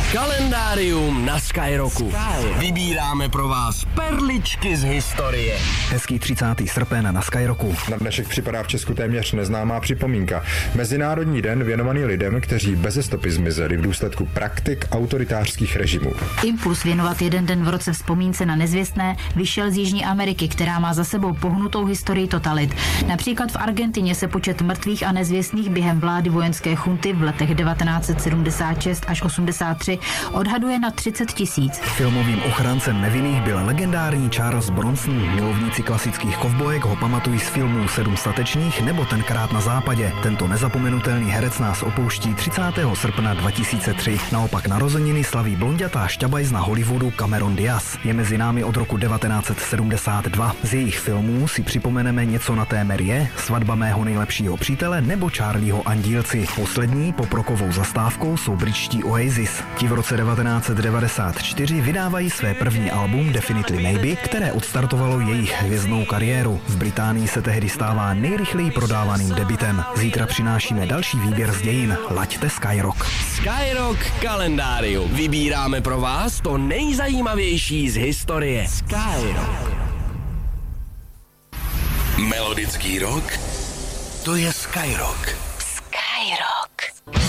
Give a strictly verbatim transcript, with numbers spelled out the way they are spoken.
Kalendárium na Skyrocku. Vybíráme pro vás perličky z historie. Hezký třicátý srpen na Skyrocku. Na dnešek připadá v Česku téměř neznámá připomínka. Mezinárodní den věnovaný lidem, kteří beze stopy zmizeli v důsledku praktik autoritářských režimů. Impuls věnovat jeden den v roce vzpomínce na nezvěstné vyšel z Jižní Ameriky, která má za sebou pohnutou historii totalit. Například v Argentině se počet mrtvých a nezvěstných během vlády vojenské chunty v letech devatenáct set sedmdesát šest až osmdesát tři odhaduje na třicet tisíc. Filmovým ochráncem nevinných byl legendární Charles Bronson. Milovníci klasických kovbojek ho pamatují z filmů Sedm statečných nebo Tenkrát na západě. Tento nezapomenutelný herec nás opouští třicátého srpna dva tisíce tři. Naopak narozeniny slaví blonďatá šťabajzna Hollywoodu Cameron Diaz. Je mezi námi od roku devatenáct set sedmdesát dva. Z jejich filmů si připomeneme Něco na té Marie, Svatba mého nejlepšího přítele nebo Charlieho Andílci. Poslední poprokovou zastávkou jsou britští Oasis. Ti v roce devatenáct set devadesát čtyři vydávají své první album Definitely Maybe, které odstartovalo jejich hvězdnou kariéru. V Británii se tehdy stává nejrychleji prodávaným debutem. Zítra přinášíme další výběr z dějin. Laďte Skyrock. Skyrock kalendárium. Vybíráme pro vás to nejzajímavější z historie. Skyrock. Melodický rock, to je Skyrock.